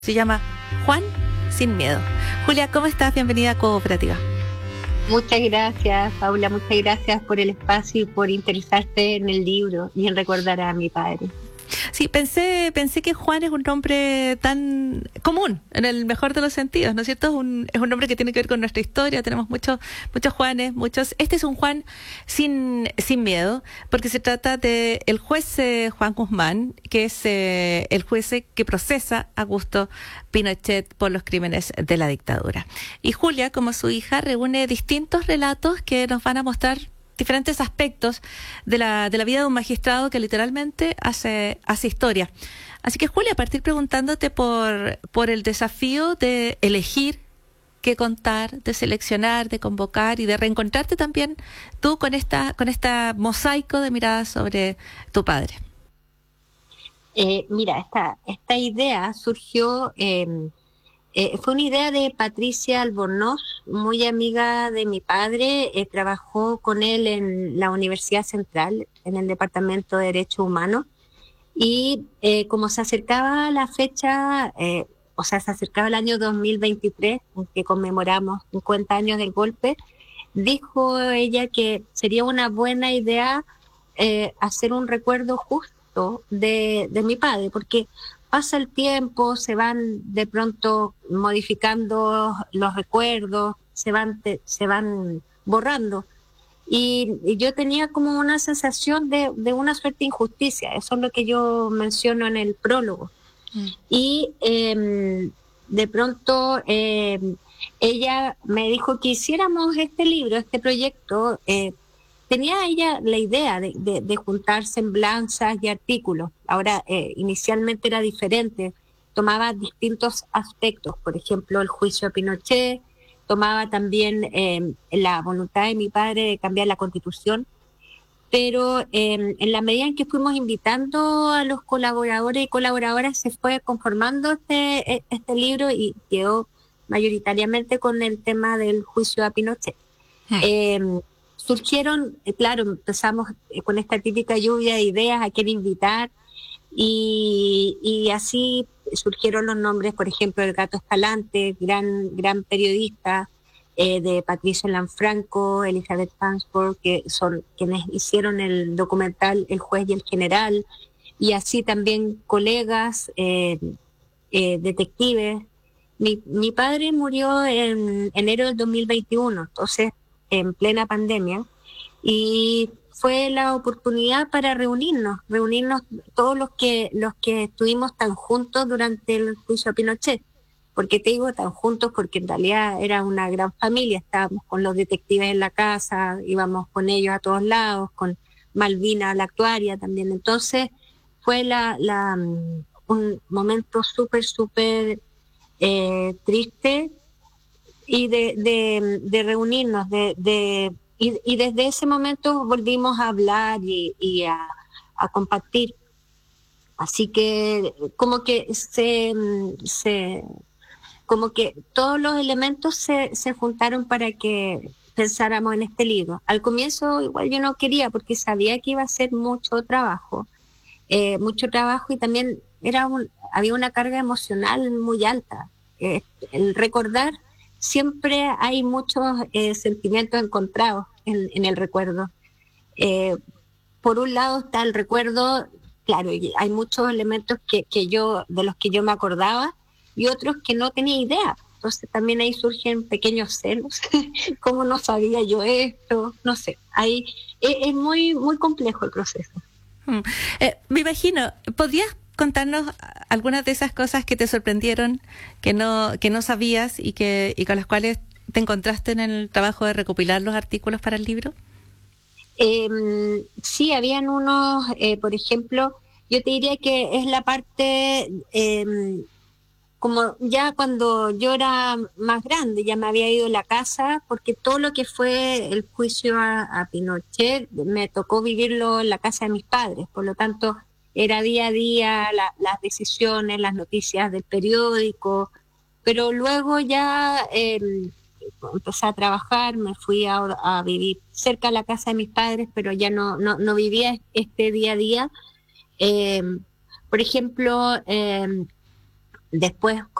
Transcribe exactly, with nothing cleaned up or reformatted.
Se llama Juan sin miedo. Julia, ¿cómo estás? Bienvenida a Cooperativa. Muchas gracias, Paula, muchas gracias por el espacio y por interesarte en el libro y en recordar a mi padre. Sí, pensé pensé que Juan es un nombre tan común, en el mejor de los sentidos, ¿no es cierto? Es un, es un nombre que tiene que ver con nuestra historia, tenemos muchos muchos Juanes, muchos... Este es un Juan sin sin miedo, porque se trata de el juez eh, Juan Guzmán, que es eh, el juez que procesa a Augusto Pinochet por los crímenes de la dictadura. Y Julia, como su hija, reúne distintos relatos que nos van a mostrar diferentes aspectos de la de la vida de un magistrado que literalmente hace hace historia. Así que, Julia, a partir preguntándote por por el desafío de elegir qué contar, de seleccionar, de convocar y de reencontrarte también tú con esta con esta mosaico de miradas sobre tu padre. Eh, mira, esta esta idea surgió eh, Eh, fue una idea de Patricia Albornoz, muy amiga de mi padre. Eh, trabajó con él en la Universidad Central, en el Departamento de Derechos Humanos. Y eh, como se acercaba la fecha, eh, o sea, se acercaba el año dos mil veintitrés, en que conmemoramos cincuenta años del golpe, dijo ella que sería una buena idea eh, hacer un recuerdo justo de, de mi padre, porque pasa el tiempo, se van de pronto modificando los recuerdos, se van, te, se van borrando. Y, y yo tenía como una sensación de, de una suerte injusticia, eso es lo que yo menciono en el prólogo. Mm. Y eh, de pronto eh, ella me dijo que hiciéramos este libro, este proyecto. Eh, Tenía ella la idea de, de, de juntar semblanzas y artículos. Ahora, eh, inicialmente era diferente. Tomaba distintos aspectos. Por ejemplo, el juicio a Pinochet. Tomaba también eh, la voluntad de mi padre de cambiar la Constitución. Pero eh, en la medida en que fuimos invitando a los colaboradores y colaboradoras, se fue conformando este, este libro y quedó mayoritariamente con el tema del juicio a Pinochet. Hmm. Eh, Surgieron, claro, empezamos con esta típica lluvia de ideas a quién invitar y, y así surgieron los nombres, por ejemplo, el Gato Escalante, gran gran periodista, eh, de Patricio Lanfranco, Elizabeth Pansford, que son quienes hicieron el documental El juez y el general, y así también colegas, eh, eh, detectives. Mi, mi padre murió en enero del dos mil veintiuno, entonces en plena pandemia, y fue la oportunidad para reunirnos, reunirnos todos los que los que estuvimos tan juntos durante el juicio a Pinochet. Porque te digo tan juntos porque en realidad era una gran familia, estábamos con los detectives en la casa, íbamos con ellos a todos lados, con Malvina, la actuaria también. Entonces fue la, la un momento súper, súper eh, triste, y de, de, de reunirnos, de, de y, y desde ese momento volvimos a hablar y, y a, a compartir. Así que como que se, se como que todos los elementos se, se juntaron para que pensáramos en este libro. Al comienzo igual yo no quería porque sabía que iba a ser mucho trabajo, eh, mucho trabajo y también era un, había una carga emocional muy alta. Eh, el recordar, siempre hay muchos eh, sentimientos encontrados en, en el recuerdo. Eh, por un lado está el recuerdo, claro, hay muchos elementos que, que yo, de los que yo me acordaba y otros que no tenía idea. Entonces también ahí surgen pequeños celos, cómo no sabía yo esto, no sé. Ahí es, es muy, muy complejo el proceso. Hmm. Eh, me imagino, ¿podrías contarnos algunas de esas cosas que te sorprendieron, que no que no sabías y que y con las cuales te encontraste en el trabajo de recopilar los artículos para el libro? Eh, sí, habían unos, eh, por ejemplo, yo te diría que es la parte, eh, como ya cuando yo era más grande, ya me había ido a la casa, porque todo lo que fue el juicio a, a Pinochet me tocó vivirlo en la casa de mis padres, por lo tanto era día a día la, las decisiones, las noticias del periódico, pero luego ya eh, empecé a trabajar, me fui a, a vivir cerca de la casa de mis padres, pero ya no, no, no vivía este día a día. Eh, por ejemplo, eh, después